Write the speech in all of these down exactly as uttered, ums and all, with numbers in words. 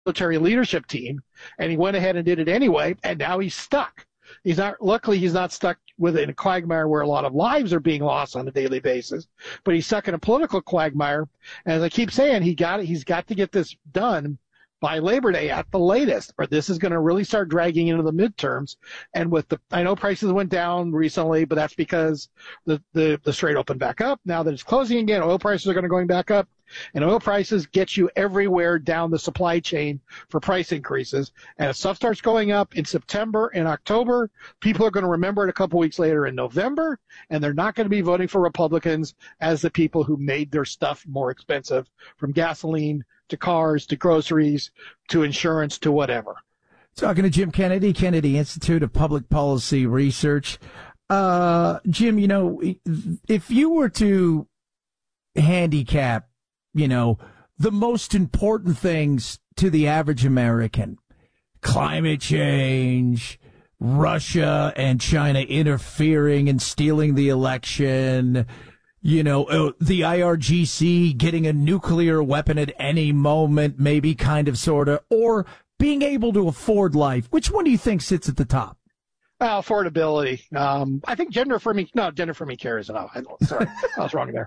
military leadership team, and he went ahead and did it anyway, and now he's stuck. He's not, luckily he's not stuck within a quagmire where a lot of lives are being lost on a daily basis, but he's stuck in a political quagmire. And as I keep saying, he got, he's got to get this done by Labor Day at the latest, or this is going to really start dragging into the midterms. And with the, I know prices went down recently, but that's because the, the, the Strait opened back up. Now that it's closing again, oil prices are going to going back up. And oil prices get you everywhere down the supply chain for price increases. And if stuff starts going up in September and October, people are going to remember it a couple weeks later in November, and they're not going to be voting for Republicans as the people who made their stuff more expensive, from gasoline to cars to groceries to insurance to whatever. Talking to Jim Kennedy, Kennedy Institute of Public Policy Research. Uh, Jim, you know, if you were to handicap, you know, the most important things to the average American, climate change, Russia and China interfering and stealing the election, you know, the I R G C getting a nuclear weapon at any moment, maybe kind of, sort of, or being able to afford life. Which one do you think sits at the top? Well, affordability. Um, I think gender affirming, no, gender affirming care is enough. Sorry, I was wrong there.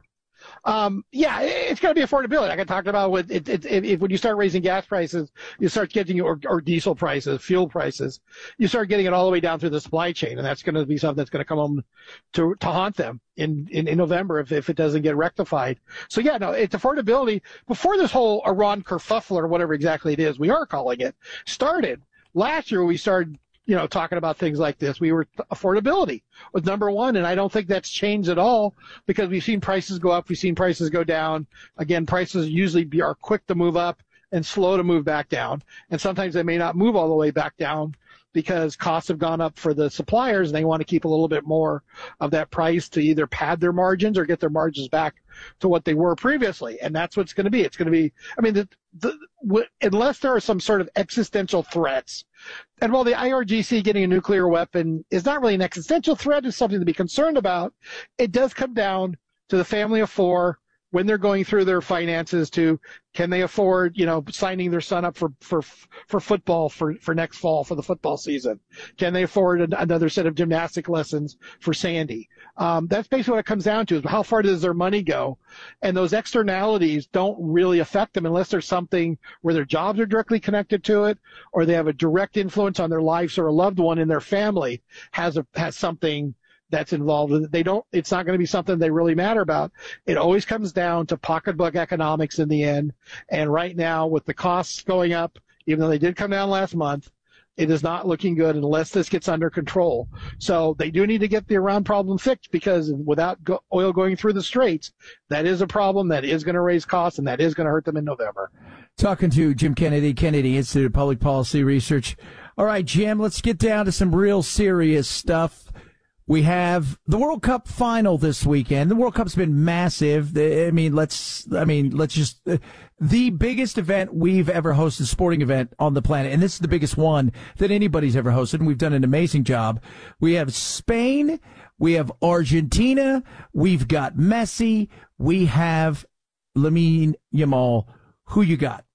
Um, yeah, it's got to be affordability. Like I talked about with it, it, it, it, when you start raising gas prices, you start getting, or, or diesel prices, fuel prices, you start getting it all the way down through the supply chain. And that's going to be something that's going to come home to, to haunt them in, in, in November if, if it doesn't get rectified. So yeah, no, it's affordability. Before this whole Iran kerfuffle or whatever exactly it is, we are calling it, started last year, we started, you know, talking about things like this. We were, affordability was number one, and I don't think that's changed at all, because we've seen prices go up, we've seen prices go down. Again, prices usually be, are quick to move up and slow to move back down, and sometimes they may not move all the way back down because costs have gone up for the suppliers, and they want to keep a little bit more of that price to either pad their margins or get their margins back to what they were previously. And that's what it's going to be. It's going to be, I mean, the, the, w- unless there are some sort of existential threats, and while the I R G C getting a nuclear weapon is not really an existential threat, it's something to be concerned about, it does come down to the family of four when they're going through their finances to, can they afford, you know, signing their son up for, for, for football for, for next fall for the football season? Can they afford an, another set of gymnastic lessons for Sandy? Um, that's basically what it comes down to, is how far does their money go? And those externalities don't really affect them unless there's something where their jobs are directly connected to it, or they have a direct influence on their lives, or a loved one in their family has a, has something that's involved with it. They don't, it's not going to be something they really matter about. It always comes down to pocketbook economics in the end. And right now, with the costs going up, even though they did come down last month, it is not looking good unless this gets under control. So they do need to get the Iran problem fixed, because without go- oil going through the straits, that is a problem that is going to raise costs, and that is going to hurt them in November. Talking to Jim Kennedy, Kennedy Institute of Public Policy Research. All right, Jim, let's get down to some real serious stuff. We have the World Cup final this weekend. The World Cup's been massive. I mean, let's, I mean, let's just, uh, the biggest event we've ever hosted, sporting event on the planet. And this is the biggest one that anybody's ever hosted. And we've done an amazing job. We have Spain. We have Argentina. We've got Messi. We have Lamine Yamal. Who you got?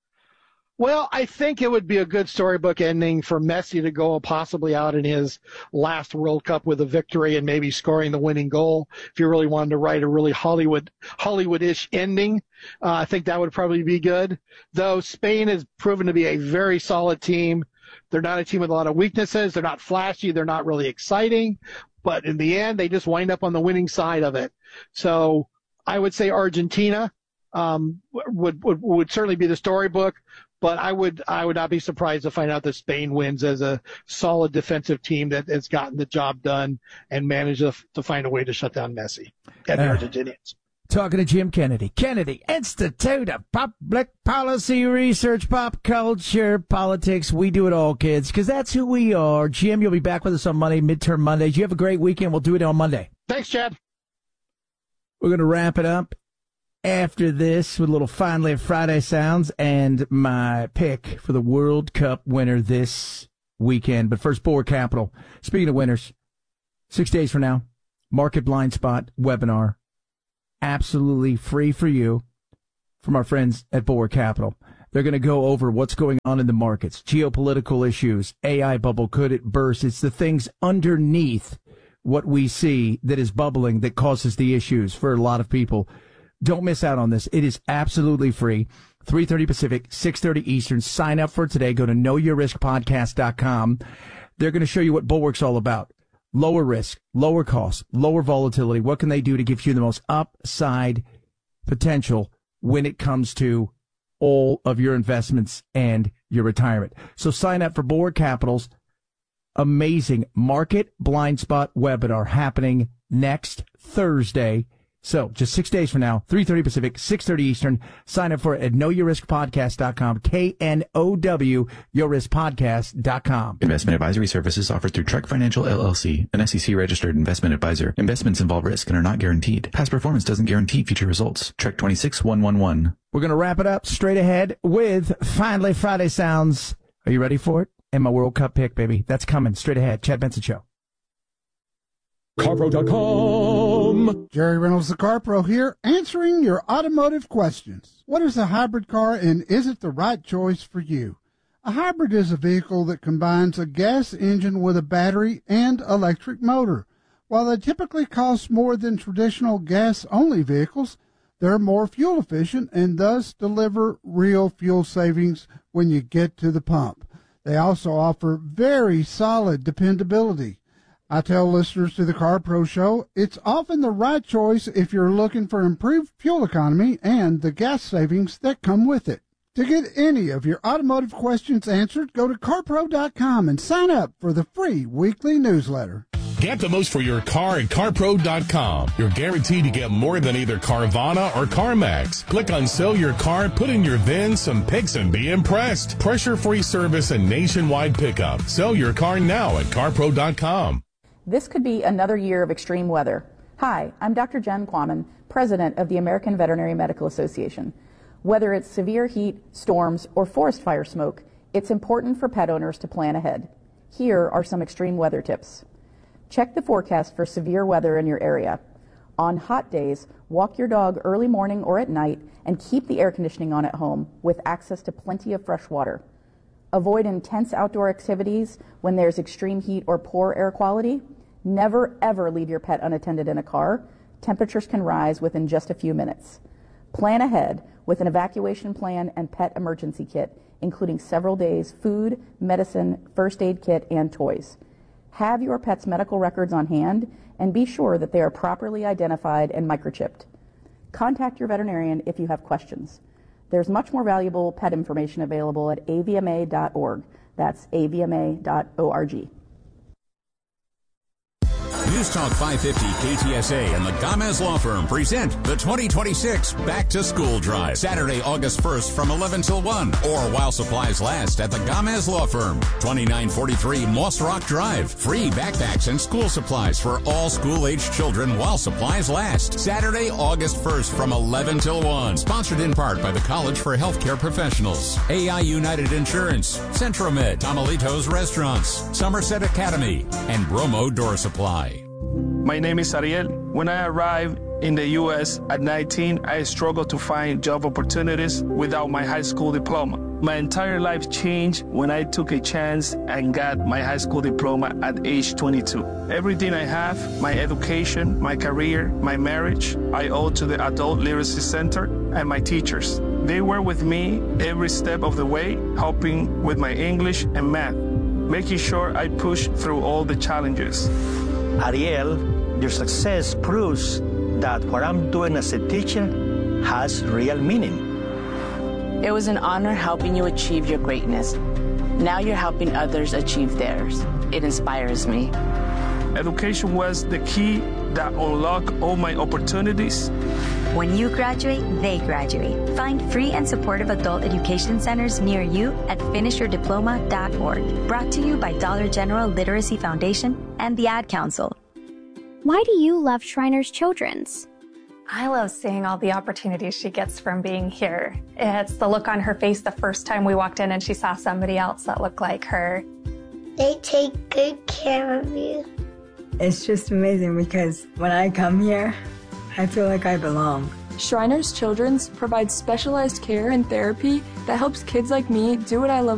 Well, I think it would be a good storybook ending for Messi to go possibly out in his last World Cup with a victory and maybe scoring the winning goal. If you really wanted to write a really Hollywood, Hollywood-ish ending, uh, I think that would probably be good. Though Spain has proven to be a very solid team. They're not a team with a lot of weaknesses. They're not flashy. They're not really exciting. But in the end, they just wind up on the winning side of it. So I would say Argentina um, would, would would certainly be the storybook. But I would I would not be surprised to find out that Spain wins as a solid defensive team that has gotten the job done and managed to, to find a way to shut down Messi and the uh, Argentinians. Talking to Jim Kennedy, Kennedy Institute of Public Policy Research, pop culture, politics. We do it all, kids, because that's who we are. Jim, you'll be back with us on Monday, midterm Mondays. You have a great weekend. We'll do it on Monday. Thanks, Chad. We're going to wrap it up after this with a little Finally Friday sounds and my pick for the World Cup winner this weekend. But first, Boer Capital. Speaking of winners, six days from now, Market Blind Spot webinar, absolutely free for you from our friends at Boer Capital. They're They're going to go over what's going on in the markets, geopolitical issues, A I bubble, could it burst? It's the things underneath what we see that is bubbling that causes the issues for a lot of people. Don't miss out on this. It is absolutely free. three thirty Pacific, six thirty Eastern. Sign up for it today. Go to know your risk podcast dot com. They're going to show you what Bulwark's all about. Lower risk, lower cost, lower volatility. What can they do to give you the most upside potential when it comes to all of your investments and your retirement? So sign up for Bulwark Capital's amazing Market Blind Spot webinar happening next Thursday. So just six days from now, three thirty Pacific, six thirty Eastern. Sign up for it at know your risk podcast dot com, K N O W, your risk podcast dot com. Investment advisory services offered through Trek Financial, L L C, an S E C-registered investment advisor. Investments involve risk and are not guaranteed. Past performance doesn't guarantee future results. Trek twenty-six one one one. We're going to wrap it up straight ahead with Finally Friday Sounds. Are you ready for it? And my World Cup pick, baby. That's coming straight ahead. Chad Benson Show. CarPro dot com. Jerry Reynolds, the CarPro here, answering your automotive questions. What is a hybrid car, and is it the right choice for you? A hybrid is a vehicle that combines a gas engine with a battery and electric motor. While they typically cost more than traditional gas-only vehicles, they're more fuel efficient and thus deliver real fuel savings when you get to the pump. They also offer very solid dependability. I tell listeners to the CarPro Show, it's often the right choice if you're looking for improved fuel economy and the gas savings that come with it. To get any of your automotive questions answered, go to CarPro dot com and sign up for the free weekly newsletter. Get the most for your car at CarPro dot com. You're guaranteed to get more than either Carvana or CarMax. Click on Sell Your Car, put in your V I N, some pics, and be impressed. Pressure-free service and nationwide pickup. Sell your car now at CarPro dot com. This could be another year of extreme weather. Hi, I'm Doctor Jen Quammen, President of the American Veterinary Medical Association. Whether it's severe heat, storms, or forest fire smoke, it's important for pet owners to plan ahead. Here are some extreme weather tips. Check the forecast for severe weather in your area. On hot days, walk your dog early morning or at night and keep the air conditioning on at home with access to plenty of fresh water. Avoid intense outdoor activities when there's extreme heat or poor air quality. Never, ever leave your pet unattended in a car. Temperatures can rise within just a few minutes. Plan ahead with an evacuation plan and pet emergency kit, including several days' food, medicine, first aid kit, and toys. Have your pet's medical records on hand and be sure that they are properly identified and microchipped. Contact your veterinarian if you have questions. There's much more valuable pet information available at A V M A dot org. That's A V M A dot org. News Talk five fifty K T S A and the Gamez Law Firm present the twenty twenty-six Back to School Drive. Saturday, August first from eleven till one, or while supplies last at the Gamez Law Firm. twenty-nine forty-three Moss Rock Drive. Free backpacks and school supplies for all school-aged children while supplies last. Saturday, August first from eleven till one. Sponsored in part by the College for Healthcare Professionals, A I United Insurance, Centromed, Tamalitos Restaurants, Somerset Academy, and Bromo Door Supply. My name is Ariel. When I arrived in the U S at nineteen, I struggled to find job opportunities without my high school diploma. My entire life changed when I took a chance and got my high school diploma at age twenty-two. Everything I have, my education, my career, my marriage, I owe to the Adult Literacy Center and my teachers. They were with me every step of the way, helping with my English and math, making sure I pushed through all the challenges. Ariel, your success proves that what I'm doing as a teacher has real meaning. It was an honor helping you achieve your greatness. Now you're helping others achieve theirs. It inspires me. Education was the key that unlocked all my opportunities. When you graduate, they graduate. Find free and supportive adult education centers near you at finish your diploma dot org. Brought to you by Dollar General Literacy Foundation and the Ad Council. Why do you love Shriners Children's? I love seeing all the opportunities she gets from being here. It's the look on her face the first time we walked in and she saw somebody else that looked like her. They take good care of you. It's just amazing because when I come here, I feel like I belong. Shriners Children's provides specialized care and therapy that helps kids like me do what I love